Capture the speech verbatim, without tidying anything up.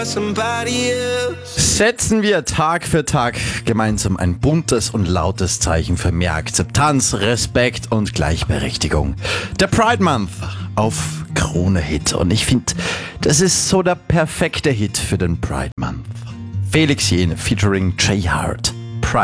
Setzen wir Tag für Tag gemeinsam ein buntes und lautes Zeichen für mehr Akzeptanz, Respekt und Gleichberechtigung. Der Pride Month auf Krone Hit. Und ich finde, das ist so der perfekte Hit für den Pride Month. Felix Jähn featuring Jay Hart.